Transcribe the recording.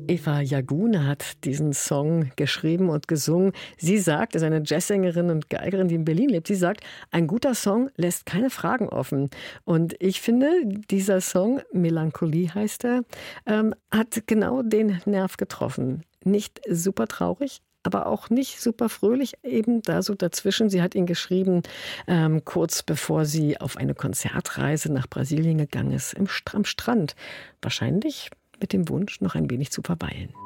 Eva Jaguna hat diesen Song geschrieben und gesungen. Sie sagt, ist eine Jazzsängerin und Geigerin, die in Berlin lebt. Sie sagt, ein guter Song lässt keine Fragen offen. Und ich finde, dieser Song, Melancholie heißt er, hat genau den Nerv getroffen. Nicht super traurig, aber auch nicht super fröhlich, eben da so dazwischen. Sie hat ihn geschrieben, kurz bevor sie auf eine Konzertreise nach Brasilien gegangen ist, am Strand. Wahrscheinlich mit dem Wunsch, noch ein wenig zu verweilen.